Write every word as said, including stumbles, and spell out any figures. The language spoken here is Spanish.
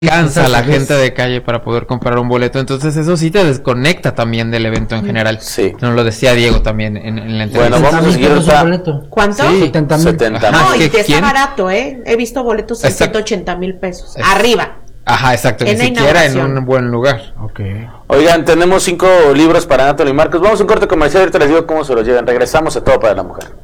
cansa a la gente de calle para poder comprar un boleto, entonces eso sí te desconecta también del evento en general. Sí. Nos lo decía Diego también en, en la entrevista. Bueno, vamos a seguir esta... ¿Cuánto? Sí. setenta mil. setenta. No, y ¿Qué, te está quién? barato, ¿eh? He visto boletos en Exacto. ciento ochenta mil pesos. Es- Arriba. Ajá, exacto, En ni la siquiera en inauguración. un buen lugar. Ok. Oigan, tenemos cinco libros para Anatole y Marcos. Vamos a un corte comercial, ahorita les digo cómo se los llevan. Regresamos a Todo para la Mujer.